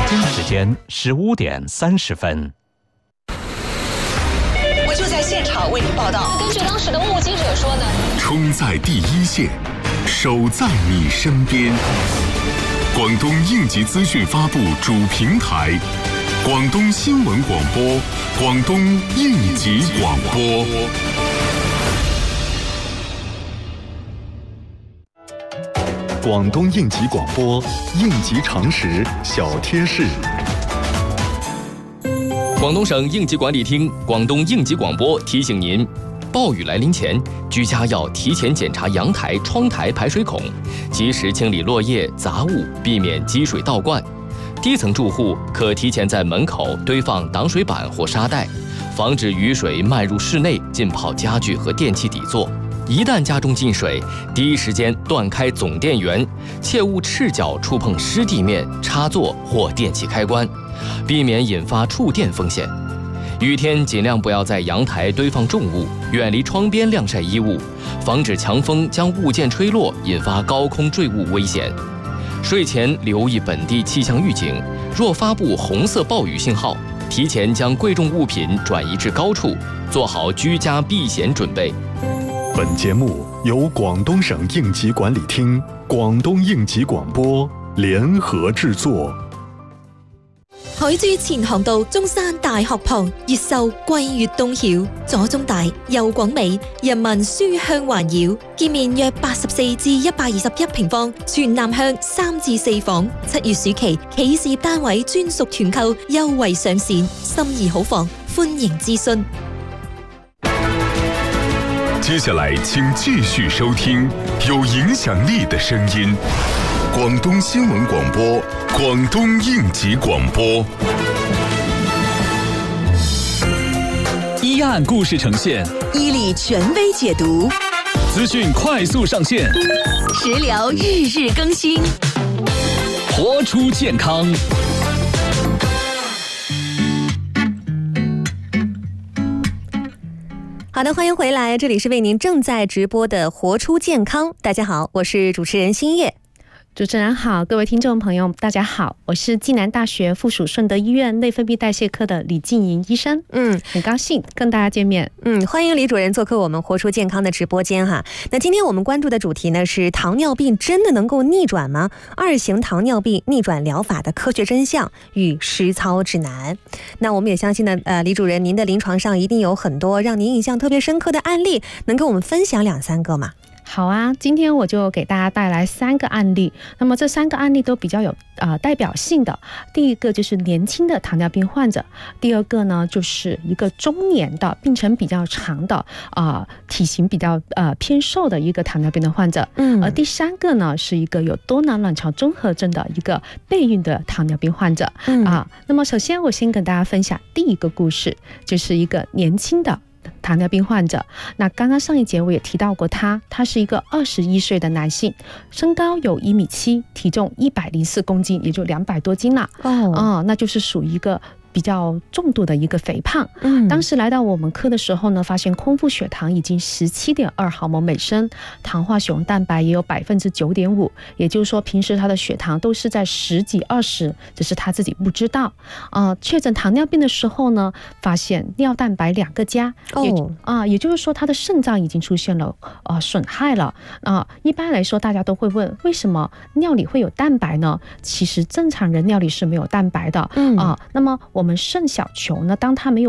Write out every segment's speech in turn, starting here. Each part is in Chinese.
京时间15点30分。 我就在现场为您报道。 根据当时的目击者说呢， 冲在第一线，守在你身边。广东应急资讯发布主平台，广东新闻广播，广东应急广播。 广东应急广播，应急常识小贴士。 广东省应急管理厅、广东应急广播提醒您：暴雨来临前，居家要提前检查阳台、窗台排水孔，及时清理落叶、杂物，避免积水倒灌。低层住户可提前在门口堆放挡水板或沙袋，防止雨水漫入室内浸泡家具和电器底座。一旦家中进水，第一时间断开总电源，切勿赤脚触碰湿地面、插座或电器开关，避免引发触电风险。雨天尽量不要在阳台堆放重物，远离窗边晾晒衣物，防止强风将物件吹落，引发高空坠物危险。睡前留意本地气象预警，若发布红色暴雨信号，提前将贵重物品转移至高处，做好居家避险准备。 本节目由广东省应急管理厅、广東應急廣播聯合製作。 海珠前航道中山大學旁，越秀貴越東曉，左中大右廣美，人民書香環繞。建面約84至121平方，全南向3至4房。7月暑期企事業單位專屬團購優惠上線，心儀好房，歡迎諮詢。 接下来，请继续收听有影响力的声音——广东新闻广播、广东应急广播。 一案故事呈现， 伊利权威解读， 资讯快速上线， 食疗日日更新， 活出健康。 好的，欢迎回来，这里是为您正在直播的活出健康。大家好，我是主持人新叶。 主持人好，各位听众朋友大家好，我是暨南大学附属顺德医院内分泌代谢科的李静莹医生。很高兴跟大家见面。 欢迎李主任做客我们活出健康的直播间哈。那今天我们关注的主题呢是糖尿病真的能够逆转吗？2型糖尿病逆转疗法的科学真相与实操指南。那我们也相信呢，李主任您的临床上一定有很多让您印象特别深刻的案例，能跟我们分享2、3个吗？ 好啊，今天我就给大家带来3个案例。那么这3个案例都比较有代表性的。第一个就是年轻的糖尿病患者，第二个呢就是一个中年的病程比较长的体型比较偏瘦的一个糖尿病的患者。而第3个呢是一个有多囊卵巢综合症的一个备孕的糖尿病患者。那么首先我先跟大家分享第一个故事，就是一个年轻的糖尿病患者。那刚刚上一节我也提到过他是一个21岁的男性，身高有1.7米，体重104公斤，也就200多斤了。那就是属于一个比较重度的一个肥胖。当时来到我们科的时候呢，发现空腹血糖已经17.2毫摩每升，糖化血红蛋白也有9.5%，也就是说平时他的血糖都是在10几20，只是他自己不知道。确诊糖尿病的时候呢，发现尿蛋白2个加，也就是说他的肾脏已经出现了损害了。一般来说大家都会问，为什么尿里会有蛋白呢？其实正常人尿里是没有蛋白的。那么我们肾小球呢，当它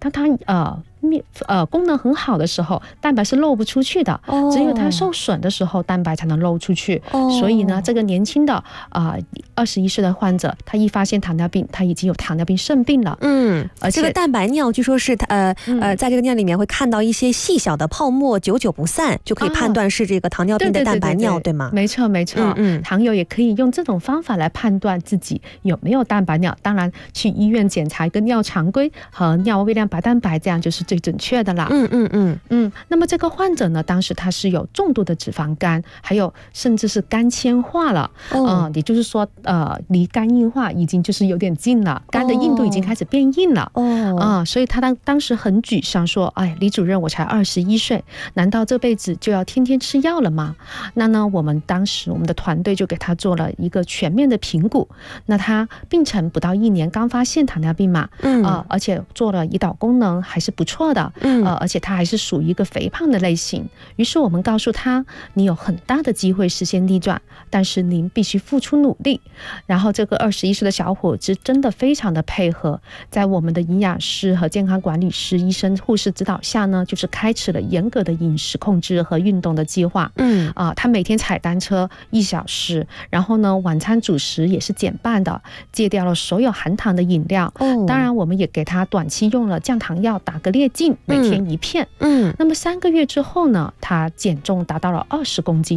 功能很好的时候，蛋白是漏不出去的，只有它受损的时候，蛋白才能漏出去。所以呢，这个年轻的21岁的患者，他一发现糖尿病，他已经有糖尿病肾病了。 而且这个蛋白尿据说是在这个尿里面会看到一些细小的泡沫，久久不散，就可以判断是这个糖尿病的蛋白尿，对吗？ 没错没错。糖友也可以用这种方法来判断自己有没有蛋白尿。当然去医院检查一个尿常规和尿微量白蛋白，这样就是最准确的啦。那么这个患者呢，当时他是有重度的脂肪肝，还有甚至是肝纤化了，也就是说离肝硬化已经就是有点近了，肝的硬度已经开始变硬了。所以他当时很沮丧，说：“哎，李主任，我才21岁，难道这辈子就要天天吃药了吗？”那呢，我们当时我们的团队就给他做了一个全面的评估。那他病程不到1年，刚发现糖尿病嘛，而且做了胰岛功能还是不错的，而且他还是属于一个肥胖的类型。于是我们告诉他，你有很大的机会实现逆转，但是您必须付出努力。然后这个21岁的小伙子真的非常的配合，在我们的营养师和健康管理师、医生、护士指导下呢，就是开始了严格的饮食控制和运动的计划。他每天踩单车1小时，然后呢，晚餐主食也是减半的，戒掉了所有含糖的饮料。当然我们也给他短期用了降糖药，打个列净，每天1片。那么3个月之后呢，他减重达到了20公斤。